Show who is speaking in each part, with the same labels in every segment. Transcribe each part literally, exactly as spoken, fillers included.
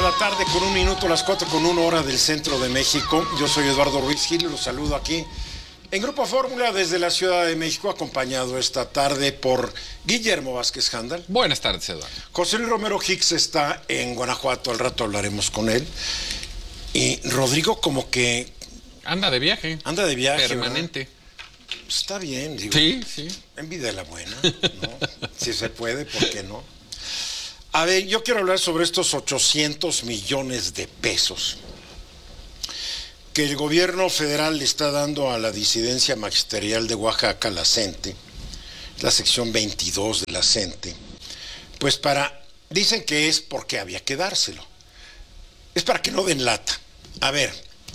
Speaker 1: la tarde con un minuto, las cuatro con una hora del centro de México. Yo soy Eduardo Ruiz Gil y los saludo aquí en Grupo Fórmula desde la Ciudad de México, acompañado esta tarde por Guillermo Vázquez Handal.
Speaker 2: Buenas tardes, Eduardo.
Speaker 1: José Luis Romero Hicks está en Guanajuato, al rato hablaremos con él. Y Rodrigo como que...
Speaker 2: Anda de viaje.
Speaker 1: Anda de viaje,
Speaker 2: permanente.
Speaker 1: ¿verdad? Está bien, digo.
Speaker 2: Sí, sí.
Speaker 1: Envidia de la buena, ¿no? Si se puede, ¿por qué no? A ver, yo quiero hablar sobre estos ochocientos millones de pesos que el gobierno federal le está dando a la disidencia magisterial de Oaxaca, la CENTE, la sección veintidós de la CENTE, pues para, dicen que es porque había que dárselo. Es para que no den lata. A ver,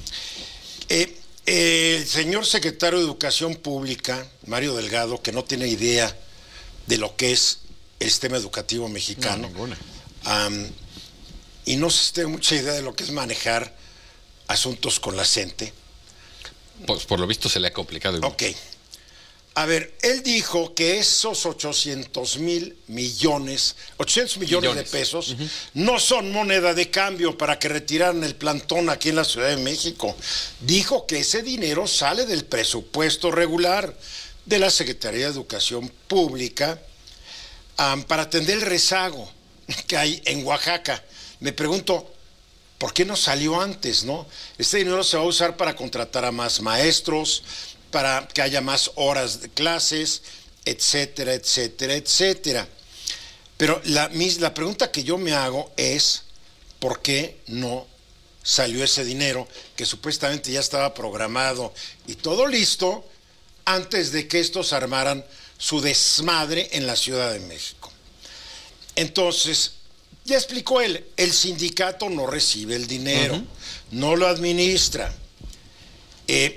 Speaker 1: eh, eh, el señor secretario de Educación Pública, Mario Delgado, que no tiene idea de lo que es el sistema educativo mexicano,
Speaker 2: No, ninguna.
Speaker 1: Um, y no se tiene mucha idea de lo que es manejar asuntos con la CENTE.
Speaker 2: Pues por lo visto se le ha complicado.
Speaker 1: Ok. A ver, él dijo que esos ochocientos mil millones, ochocientos millones, millones de pesos, uh-huh, no son moneda de cambio para que retiraran el plantón aquí en la Ciudad de México. Dijo que ese dinero sale del presupuesto regular de la Secretaría de Educación Pública um, para atender el rezago que hay en Oaxaca. Me pregunto, ¿por qué no salió antes, no? Este dinero se va a usar para contratar a más maestros, para que haya más horas de clases, etcétera, etcétera, etcétera. Pero la, la pregunta que yo me hago es, ¿por qué no salió ese dinero que supuestamente ya estaba programado y todo listo antes de que estos armaran su desmadre en la Ciudad de México? Entonces, ya explicó él, el sindicato no recibe el dinero, uh-huh, no lo administra. Eh,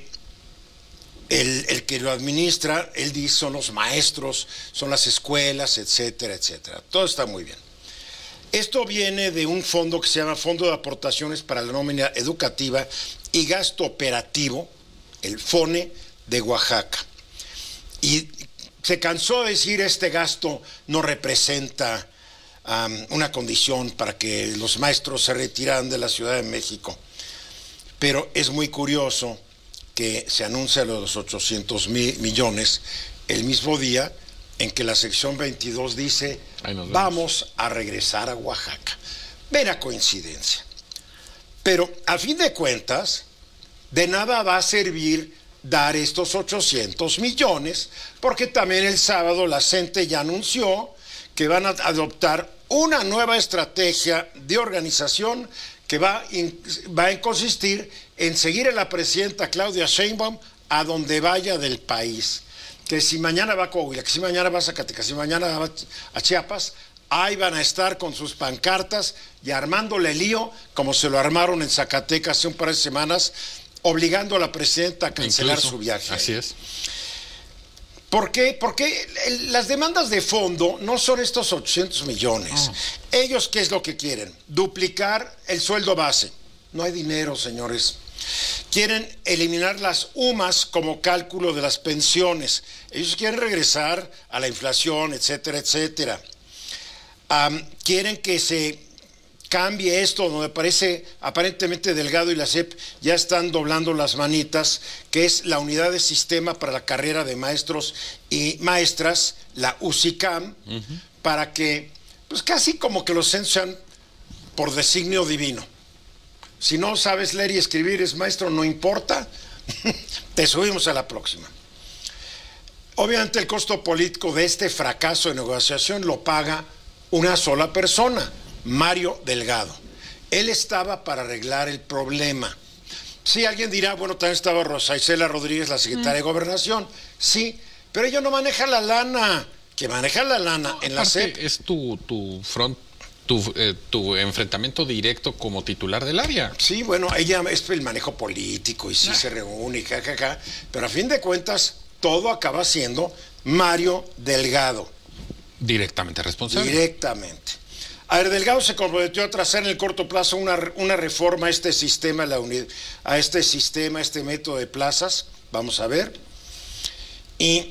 Speaker 1: el, el que lo administra, él dice, son los maestros, son las escuelas, etcétera, etcétera. Todo está muy bien. Esto viene de un fondo que se llama Fondo de Aportaciones para la Nómina Educativa y Gasto Operativo, el FONE de Oaxaca. Y se cansó de decir, este gasto no representa Um, una condición para que los maestros se retiraran de la Ciudad de México. Pero es muy curioso que se anuncia los ochocientos mil millones el mismo día en que la sección veintidós dice, vamos a regresar a Oaxaca. Mera coincidencia. Pero a fin de cuentas, de nada va a servir dar estos ochocientos millones, porque también el sábado la CENTE ya anunció que van a adoptar una nueva estrategia de organización que va, in, va a consistir en seguir a la presidenta Claudia Sheinbaum a donde vaya del país. Que si mañana va a Coahuila, que si mañana va a Zacatecas, si mañana va a Chiapas, ahí van a estar con sus pancartas y armándole lío como se lo armaron en Zacatecas hace un par de semanas, obligando a la presidenta a cancelar Incluso, su viaje.
Speaker 2: Así es.
Speaker 1: ¿Por qué? Porque las demandas de fondo no son estos ochocientos millones. Oh. Ellos, ¿qué es lo que quieren? Duplicar el sueldo base. No hay dinero, señores. Quieren eliminar las U M A S como cálculo de las pensiones. Ellos quieren regresar a la inflación, etcétera, etcétera. Um, quieren que se cambie esto, donde parece aparentemente Delgado y la C E P ya están doblando las manitas, que es la unidad de sistema para la carrera de maestros y maestras, la U S I C A M, uh-huh, para que, pues casi como que los censos sean por designio divino. Si no sabes leer y escribir, es maestro, no importa, te subimos a la próxima. Obviamente el costo político de este fracaso de negociación lo paga una sola persona, Mario Delgado. Él estaba para arreglar el problema. Sí, alguien dirá, bueno, también estaba Rosa Isela Rodríguez, la secretaria mm. de Gobernación. Sí, pero ella no maneja la lana. Que maneja la lana no, en la C E P.
Speaker 2: Es tu, tu front, tu, eh, tu enfrentamiento directo como titular del área.
Speaker 1: Sí, bueno, ella es el manejo político y sí ah. se reúne y jajaja. Pero a fin de cuentas, todo acaba siendo Mario Delgado.
Speaker 2: Directamente responsable.
Speaker 1: Directamente. A ver, Delgado se comprometió a trazar en el corto plazo una, una reforma a este sistema, la unidad, a este sistema, a este método de plazas. Vamos a ver. Y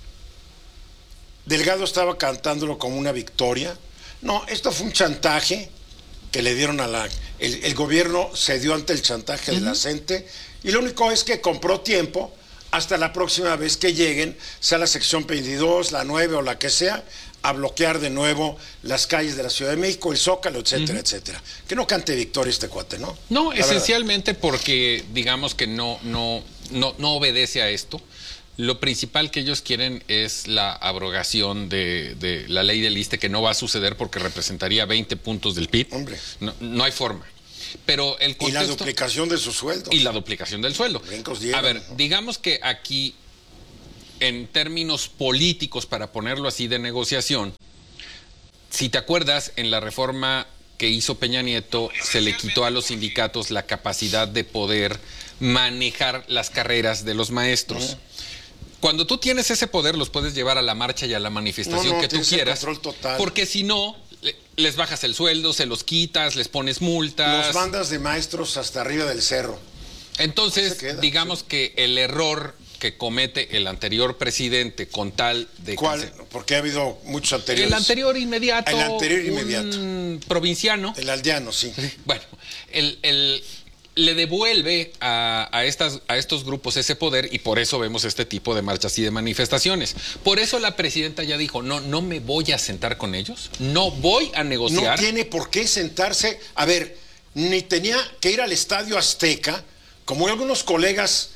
Speaker 1: Delgado estaba cantándolo como una victoria. No, esto fue un chantaje que le dieron a la el, el gobierno cedió ante el chantaje uh-huh. de la gente y lo único es que compró tiempo hasta la próxima vez que lleguen, sea la sección veintidós, la nueve o la que sea, a bloquear de nuevo las calles de la Ciudad de México, el Zócalo, etcétera, uh-huh. etcétera. Que no cante victoria este cuate, ¿no?
Speaker 2: No,
Speaker 1: la
Speaker 2: esencialmente
Speaker 1: verdad.
Speaker 2: Porque digamos que no, no, no, no obedece a esto. Lo principal que ellos quieren es la abrogación de, de la ley del ISSSTE, que no va a suceder porque representaría veinte puntos del P I B.
Speaker 1: Hombre.
Speaker 2: No, no hay forma. Pero el contexto,
Speaker 1: y la duplicación de su sueldo.
Speaker 2: Y la duplicación del sueldo. A ver,
Speaker 1: ¿no?
Speaker 2: digamos que aquí, en términos políticos, para ponerlo así de negociación, si te acuerdas, en la reforma que hizo Peña Nieto, se le quitó a los sindicatos la capacidad de poder manejar las carreras de los maestros. Uh-huh. Cuando tú tienes ese poder, los puedes llevar a la marcha y a la manifestación no, no, que tú quieras.
Speaker 1: Control total.
Speaker 2: Porque si no, les bajas el sueldo, se los quitas, les pones multas.
Speaker 1: Los mandas de maestros hasta arriba del cerro.
Speaker 2: Entonces, queda, digamos sí. que el error que comete el anterior presidente con tal de...
Speaker 1: ¿Cuál? Que se... Porque ha habido muchos anteriores.
Speaker 2: El anterior inmediato.
Speaker 1: El anterior inmediato.
Speaker 2: Un provinciano.
Speaker 1: El aldeano, sí.
Speaker 2: Bueno, el... el le devuelve a, a, estas, a estos grupos ese poder y por eso vemos este tipo de marchas y de manifestaciones. Por eso la presidenta ya dijo, no, no me voy a sentar con ellos, no voy a negociar.
Speaker 1: No tiene por qué sentarse, a ver, ni tenía que ir al Estadio Azteca, como algunos colegas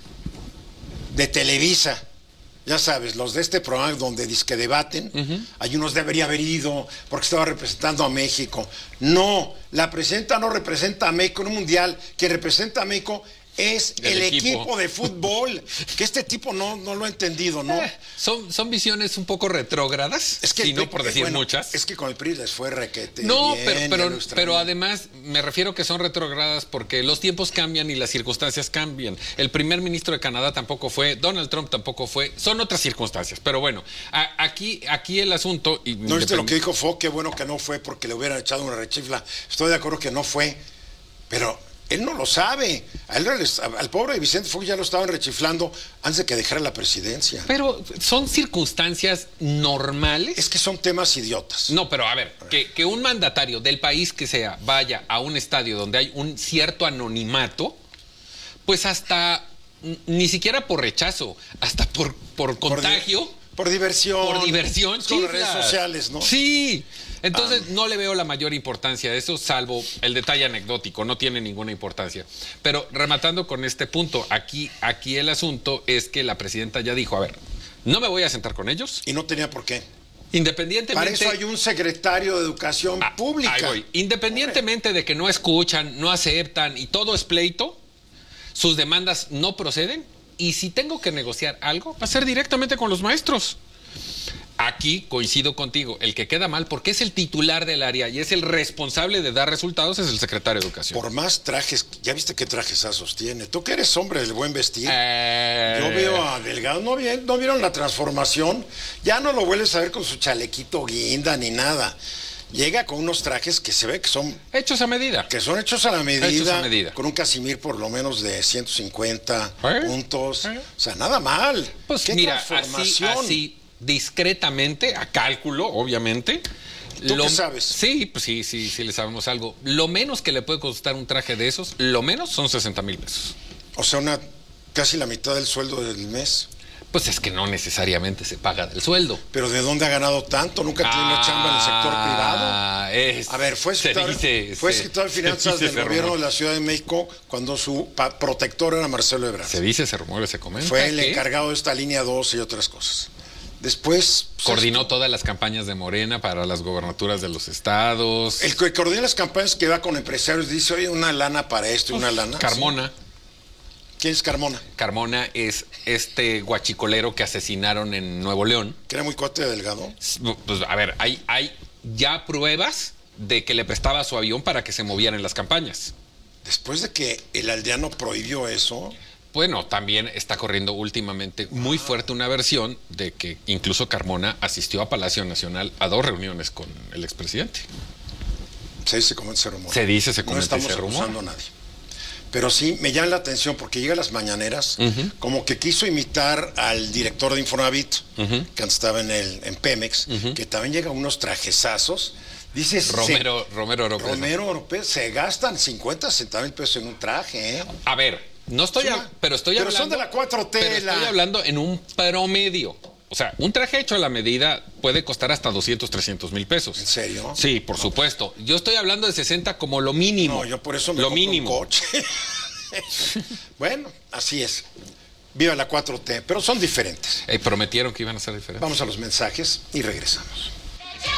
Speaker 1: de Televisa, ya sabes, los de este programa donde disque debaten, uh-huh. hay unos debería haber ido porque estaba representando a México. No, la presidenta no representa a México en un mundial, quien representa a México es el, el equipo. equipo de fútbol, que este tipo no, no lo ha entendido, ¿no?
Speaker 2: Eh, son, son visiones un poco retrógradas,
Speaker 1: es que
Speaker 2: si
Speaker 1: el,
Speaker 2: no por decir
Speaker 1: bueno,
Speaker 2: muchas.
Speaker 1: Es que con el P R I les fue requete.
Speaker 2: No,
Speaker 1: bien,
Speaker 2: pero, pero, pero además me refiero que son retrógradas porque los tiempos cambian y las circunstancias cambian. El primer ministro de Canadá tampoco fue, Donald Trump tampoco fue, son otras circunstancias. Pero bueno, a, aquí, aquí el asunto... Y
Speaker 1: no viste lo que dijo Fox, qué bueno que no fue porque le hubieran echado una rechifla. Estoy de acuerdo que no fue, pero... Él no lo sabe. A él, al pobre Vicente Fox ya lo estaban rechiflando antes de que dejara la presidencia.
Speaker 2: Pero son circunstancias normales.
Speaker 1: Es que son temas idiotas.
Speaker 2: No, pero a ver, a ver. Que, que un mandatario del país que sea vaya a un estadio donde hay un cierto anonimato, pues hasta, ni siquiera por rechazo, hasta por, por contagio.
Speaker 1: Por, di por diversión.
Speaker 2: Por diversión,
Speaker 1: sí. Con redes sociales, ¿no?
Speaker 2: Sí. Entonces ah. no le veo la mayor importancia a eso, salvo el detalle anecdótico, no tiene ninguna importancia. Pero rematando con este punto, aquí, aquí el asunto es que la presidenta ya dijo, a ver, no me voy a sentar con ellos.
Speaker 1: Y no tenía por qué.
Speaker 2: Independientemente...
Speaker 1: Para eso hay un secretario de Educación ah, Pública.
Speaker 2: Ahí voy. Independientemente de que no escuchan, no aceptan y todo es pleito, sus demandas no proceden y si tengo que negociar algo, va a ser directamente con los maestros. Aquí coincido contigo, el que queda mal, porque es el titular del área y es el responsable de dar resultados, es el secretario de Educación.
Speaker 1: Por más trajes, ¿ya viste qué trajesazos tiene? Tú que eres hombre del buen vestir.
Speaker 2: Eh...
Speaker 1: Yo veo a Delgado, ¿no, bien, ¿no vieron la transformación? Ya no lo vuelves a ver con su chalequito guinda ni nada. Llega con unos trajes que se ve que son...
Speaker 2: Hechos a medida.
Speaker 1: Que son hechos a la medida.
Speaker 2: Hechos a medida.
Speaker 1: Con un casimir por lo menos de ciento cincuenta ¿Eh? puntos. ¿Eh? O sea, nada mal.
Speaker 2: Pues
Speaker 1: ¿Qué
Speaker 2: mira,
Speaker 1: transformación?
Speaker 2: así... así discretamente, a cálculo, obviamente.
Speaker 1: ¿Tú
Speaker 2: lo,
Speaker 1: qué sabes?
Speaker 2: Sí, pues sí, sí, sí le sabemos algo. Lo menos que le puede costar un traje de esos, lo menos son sesenta mil pesos.
Speaker 1: O sea, una casi la mitad del sueldo del mes.
Speaker 2: Pues es que no necesariamente se paga del sueldo.
Speaker 1: ¿Pero de dónde ha ganado tanto? ¿Nunca tiene una chamba en el sector privado?
Speaker 2: Es,
Speaker 1: a ver, fue secretario, dice, fue secretario de Finanzas del gobierno rumor. de la Ciudad de México cuando su protector era Marcelo Ebrard.
Speaker 2: Se dice, se rumora, se comenta.
Speaker 1: Fue el
Speaker 2: que...
Speaker 1: encargado de esta línea dos y otras cosas. Después... Pues,
Speaker 2: coordinó
Speaker 1: esto.
Speaker 2: todas las campañas de Morena para las gobernaturas de los estados.
Speaker 1: El que coordina las campañas que va con empresarios dice, oye, una lana para esto y una lana.
Speaker 2: Carmona.
Speaker 1: ¿Sí? ¿Quién es Carmona?
Speaker 2: Carmona es este guachicolero que asesinaron en Nuevo León.
Speaker 1: ¿Que era muy cuate de Delgado?
Speaker 2: Pues a ver, hay, hay ya pruebas de que le prestaba su avión para que se movieran en las campañas.
Speaker 1: Después de que el aldeano prohibió eso...
Speaker 2: Bueno, también está corriendo últimamente muy fuerte una versión de que incluso Carmona asistió a Palacio Nacional a dos reuniones con el expresidente.
Speaker 1: Se dice como ese rumor.
Speaker 2: Se dice, se comenta ese rumor.
Speaker 1: No estamos acusando a nadie. Pero sí me llama la atención porque llega a las mañaneras, uh-huh. como que quiso imitar al director de Infonavit, uh-huh. que antes estaba en, el, en Pemex, uh-huh. que también llega unos trajesazos. Dices,
Speaker 2: Romero,
Speaker 1: se,
Speaker 2: Romero Oropesa.
Speaker 1: Romero Oropesa, se gastan cincuenta, sesenta mil pesos en un traje, ¿eh?
Speaker 2: A ver, no estoy,
Speaker 1: Sí,
Speaker 2: a, pero estoy
Speaker 1: pero
Speaker 2: hablando.
Speaker 1: son de la cuatro T.
Speaker 2: Pero estoy
Speaker 1: la...
Speaker 2: hablando en un promedio. O sea, un traje hecho a la medida puede costar hasta doscientos, trescientos mil pesos.
Speaker 1: ¿En serio?
Speaker 2: Sí, por no. supuesto. Yo estoy hablando de sesenta como lo mínimo.
Speaker 1: No, yo por eso me
Speaker 2: lo
Speaker 1: compro
Speaker 2: mínimo.
Speaker 1: un coche. Bueno, así es. Viva la cuatro T, pero son diferentes.
Speaker 2: Eh, prometieron que iban a ser diferentes.
Speaker 1: Vamos a los mensajes y regresamos.